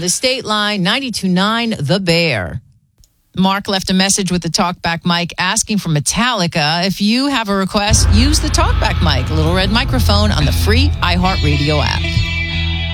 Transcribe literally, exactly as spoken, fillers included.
the State Line, ninety-two point nine The Bear. Mark left a message with the TalkBack mic asking for Metallica. If you have a request, use the TalkBack mic, little red microphone on the free iHeartRadio app.